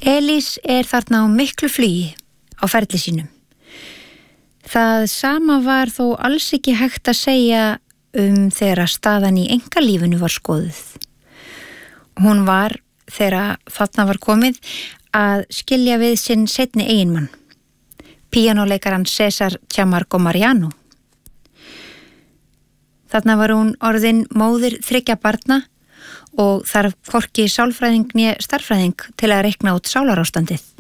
Elís þarna á miklu flugi á ferli sínum. Það sama var þó alls ekki hægt að segja þegar staðan í einkalífinu var skoðuð. Hún var, þegar þarna var komið, að skilja við sinn seinni eiginmann, píanóleikaran César Camargo Mariano. Þarna var hún orðin móðir 3 barna og þarf hvorki sálfræðing né starffræðing til að reikna út sálarástandið.